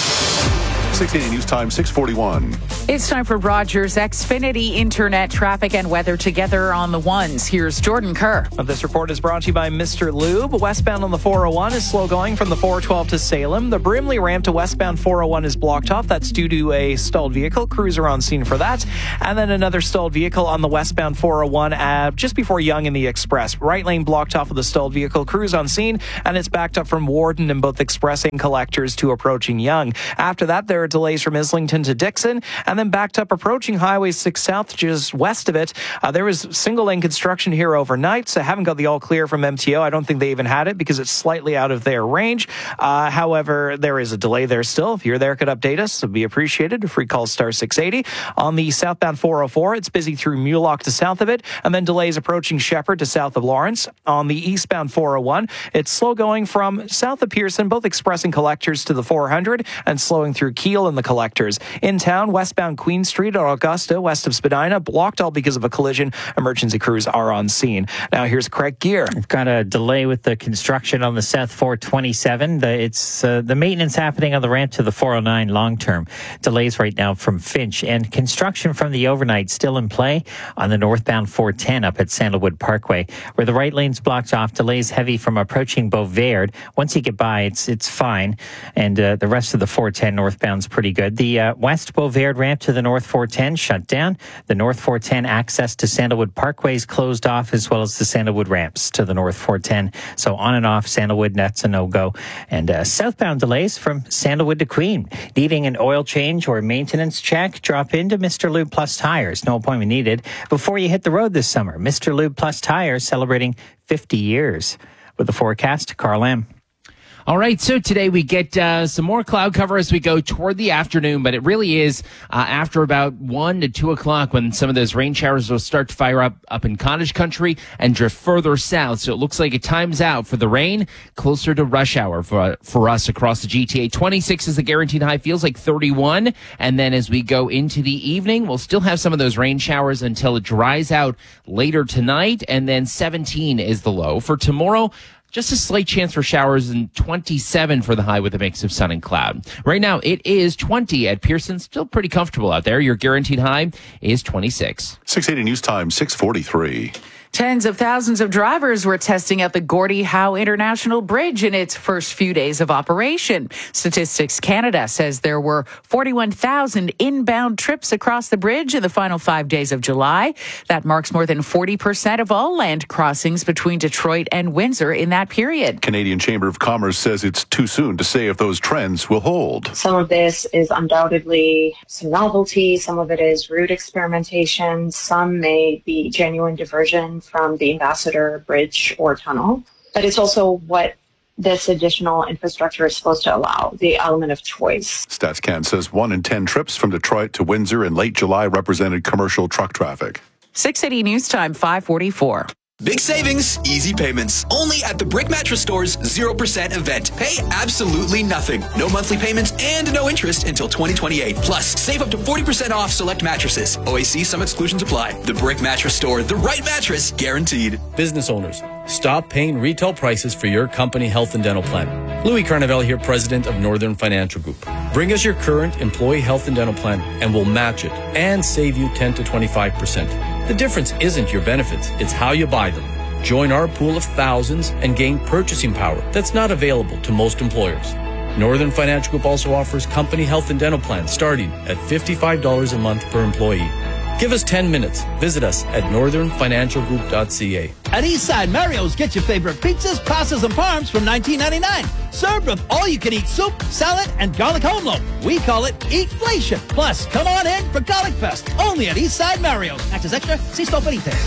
six eighty News Time, six forty-one. It's time for Rogers Xfinity Internet traffic and weather together on the ones. Here's Jordan Kerr. This report is brought to you by Mister Lube. Westbound on the four oh one is slow going from the four twelve to Salem. The Brimley ramp to westbound four oh one is blocked off. That's due to a stalled vehicle. Crews are on scene for that. And then another stalled vehicle on the westbound four oh one uh, just before Yonge and the Express. Right lane blocked off with a stalled vehicle. Crews on scene, and it's backed up from Warden and both Express and Collectors to approaching Yonge. After that, there are delays from Islington to Dixon, and then backed up approaching Highway six South, just west of it. Uh, there was single lane construction here overnight, so I haven't got the all clear from M T O. I don't think they even had it because it's slightly out of their range. Uh, however, there is a delay there still. If you're there, could update us. It would be appreciated. A free call star six eighty. On the southbound four oh four, it's busy through Mulock to south of it, and then delays approaching Shepherd to south of Lawrence. On the eastbound four oh one, it's slow going from south of Pearson, both Express and Collectors to the four hundred, and slowing through Keele and the Collectors. In town, westbound Queen Street or Augusta, west of Spadina, blocked all because of a collision. Emergency crews are on scene. Now here's Craig Gear. We've got a delay with the construction on the South four twenty-seven. The, it's uh, the maintenance happening on the ramp to the four oh nine long term. Delays right now from Finch, and construction from the overnight still in play on the northbound four ten up at Sandalwood Parkway, where the right lane's blocked off. Delays heavy from approaching Beauvais. Once you get by, it's it's fine, and uh, the rest of the four ten northbound's pretty good. The uh, west Beauvais ramp to the north four ten shut down. The north four ten access to Sandalwood Parkway is closed off, as well as the Sandalwood ramps to the north four ten. So on and off Sandalwood, that's a no-go. And uh, southbound delays from Sandalwood to Queen. Needing an oil change or maintenance check? Drop into Mister Lube Plus Tires. No appointment needed before you hit the road this summer. Mister Lube Plus Tires celebrating fifty years. With the forecast, Carl M. All right, so today we get uh, some more cloud cover as we go toward the afternoon, but it really is uh, after about one to two o'clock when some of those rain showers will start to fire up up in cottage country and drift further south. So it looks like it times out for the rain closer to rush hour for, for us across the G T A. twenty-six is the guaranteed high, feels like thirty-one. And then as we go into the evening, we'll still have some of those rain showers until it dries out later tonight. And then seventeen is the low. For tomorrow, just a slight chance for showers, and twenty-seven for the high with a mix of sun and cloud. Right now, it is twenty at Pearson. Still pretty comfortable out there. Your guaranteed high is twenty-six. six eighty News Time, six forty-three. Tens of thousands of drivers were testing out the Gordie Howe International Bridge in its first few days of operation. Statistics Canada says there were forty-one thousand inbound trips across the bridge in the final five days of July. That marks more than forty percent of all land crossings between Detroit and Windsor in that period. Canadian Chamber of Commerce says it's too soon to say if those trends will hold. Some of this is undoubtedly some novelty. Some of it is route experimentation. Some may be genuine diversion from the Ambassador Bridge or tunnel. But it's also what this additional infrastructure is supposed to allow, the element of choice. StatsCan says one in ten trips from Detroit to Windsor in late July represented commercial truck traffic. six eighty News Time, five forty-four. Big savings, easy payments. Only at the Brick Mattress Store's zero percent event. Pay absolutely nothing. No monthly payments and no interest until twenty twenty-eight. Plus, save up to forty percent off select mattresses. O A C, some exclusions apply. The Brick Mattress Store, the right mattress, guaranteed. Business owners, stop paying retail prices for your company health and dental plan. Louis Carnevale here, president of Northern Financial Group. Bring us your current employee health and dental plan and we'll match it and save you ten to twenty-five percent. The difference isn't your benefits, it's how you buy them. Join our pool of thousands and gain purchasing power that's not available to most employers. Northern Financial Group also offers company health and dental plans starting at fifty-five dollars a month per employee. Give us ten minutes. Visit us at northern financial group dot c a. At Eastside Mario's, get your favorite pizzas, pastas, and parms from nineteen ninety-nine. Served with all-you-can-eat soup, salad, and garlic home loaf. We call it Eatflation. Plus, come on in for Garlic Fest. Only at Eastside Mario's. Access extra. See store for details.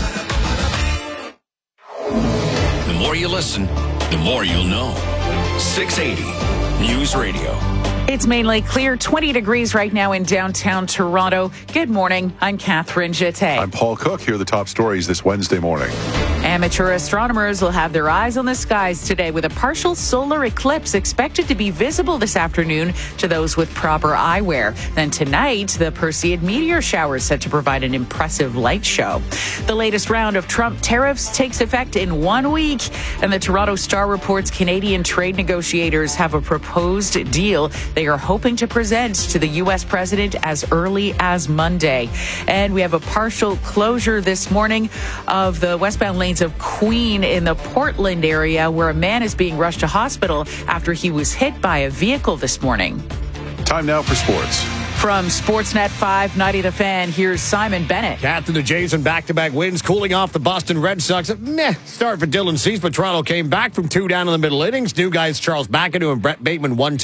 The more you listen, the more you'll know. six eighty News Radio. It's mainly clear, twenty degrees right now in downtown Toronto. Good morning. I'm Catherine Jeté. I'm Paul Cook. Here are the top stories this Wednesday morning. Amateur astronomers will have their eyes on the skies today with a partial solar eclipse expected to be visible this afternoon to those with proper eyewear. Then tonight, the Perseid meteor shower is set to provide an impressive light show. The latest round of Trump tariffs takes effect in one week, and the Toronto Star reports Canadian trade negotiators have a proposed deal they are hoping to present to the U S president as early as Monday. And we have a partial closure this morning of the westbound lanes of Queen in the Portland area, where a man is being rushed to hospital after he was hit by a vehicle this morning. Time now for sports. From Sportsnet five ninety The Fan, here's Simon Bennett. Cat to the Jays and back-to-back wins, cooling off the Boston Red Sox. Meh, start for Dylan Cease, but Toronto came back from two down in the middle innings. New guys Charles McAdoo and Brett Bateman one two.